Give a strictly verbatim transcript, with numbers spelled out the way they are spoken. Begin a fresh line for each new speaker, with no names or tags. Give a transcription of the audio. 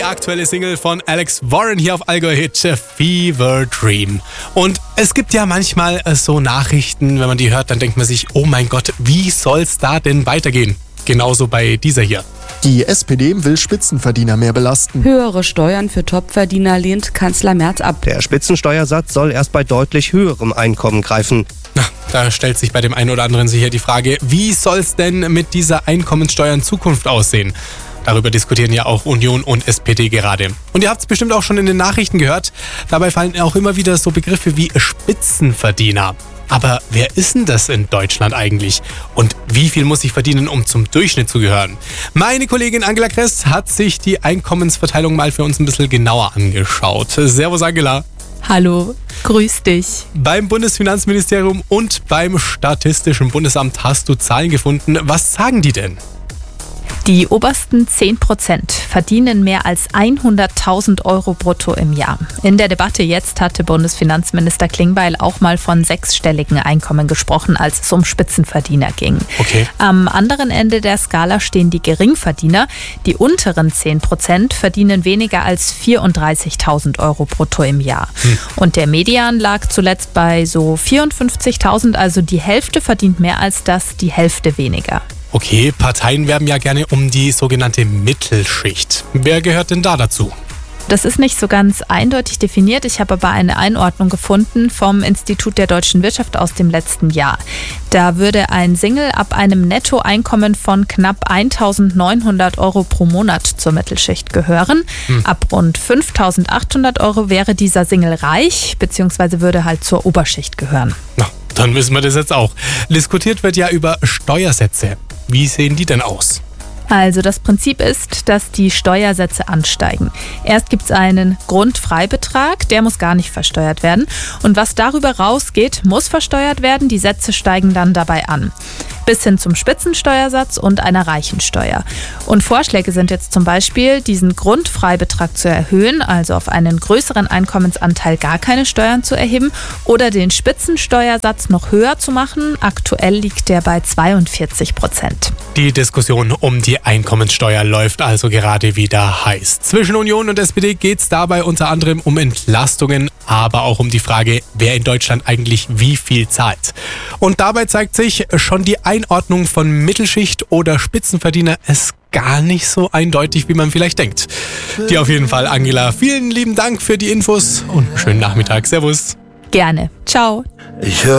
aktuelle Single von Alex Warren hier auf Allgäu Hit Fever Dream. Und es gibt ja manchmal so Nachrichten, wenn man die hört, dann denkt man sich, oh mein Gott, wie soll's da denn weitergehen? Genauso bei dieser hier.
Die S P D will Spitzenverdiener mehr belasten.
Höhere Steuern für Topverdiener lehnt Kanzler Merz ab.
Der Spitzensteuersatz soll erst bei deutlich höherem Einkommen greifen.
Na, da stellt sich bei dem einen oder anderen sicher die Frage, wie soll's denn mit dieser Einkommenssteuer in Zukunft aussehen? Darüber diskutieren ja auch Union und S P D gerade. Und ihr habt es bestimmt auch schon in den Nachrichten gehört. Dabei fallen auch immer wieder so Begriffe wie Spitzenverdiener. Aber wer ist denn das in Deutschland eigentlich? Und wie viel muss ich verdienen, um zum Durchschnitt zu gehören? Meine Kollegin Angela Kress hat sich die Einkommensverteilung mal für uns ein bisschen genauer angeschaut. Servus Angela.
Hallo, grüß dich.
Beim Bundesfinanzministerium und beim Statistischen Bundesamt hast du Zahlen gefunden. Was sagen die denn?
Die obersten zehn Prozent verdienen mehr als hunderttausend Euro brutto im Jahr. In der Debatte jetzt hatte Bundesfinanzminister Klingbeil auch mal von sechsstelligen Einkommen gesprochen, als es um Spitzenverdiener ging.
Okay.
Am anderen Ende der Skala stehen die Geringverdiener. Die unteren zehn Prozent verdienen weniger als vierunddreißigtausend Euro brutto im Jahr. Hm. Und der Median lag zuletzt bei so vierundfünfzigtausend, also die Hälfte verdient mehr als das, die Hälfte weniger.
Okay, Parteien werben ja gerne um die sogenannte Mittelschicht. Wer gehört denn da dazu?
Das ist nicht so ganz eindeutig definiert. Ich habe aber eine Einordnung gefunden vom Institut der deutschen Wirtschaft aus dem letzten Jahr. Da würde ein Single ab einem Nettoeinkommen von knapp eintausendneunhundert Euro pro Monat zur Mittelschicht gehören. Hm. Ab rund fünftausendachthundert Euro wäre dieser Single reich, beziehungsweise würde halt zur Oberschicht gehören.
Na, dann wissen wir das jetzt auch. Diskutiert wird ja über Steuersätze. Wie sehen die denn aus?
Also das Prinzip ist, dass die Steuersätze ansteigen. Erst gibt es einen Grundfreibetrag, der muss gar nicht versteuert werden. Und was darüber rausgeht, muss versteuert werden. Die Sätze steigen dann dabei an. Bis hin zum Spitzensteuersatz und einer Reichensteuer. Und Vorschläge sind jetzt zum Beispiel, diesen Grundfreibetrag zu erhöhen, also auf einen größeren Einkommensanteil gar keine Steuern zu erheben oder den Spitzensteuersatz noch höher zu machen. Aktuell liegt der bei zweiundvierzig Prozent.
Die Diskussion um die Einkommenssteuer läuft also gerade wieder heiß. Zwischen Union und S P D geht es dabei unter anderem um Entlastungen, aber auch um die Frage, wer in Deutschland eigentlich wie viel zahlt. Und dabei zeigt sich, schon die Einordnung von Mittelschicht oder Spitzenverdiener ist gar nicht so eindeutig, wie man vielleicht denkt. Dir auf jeden Fall, Angela, vielen lieben Dank für die Infos und einen schönen Nachmittag. Servus.
Gerne. Ciao.
Ich höre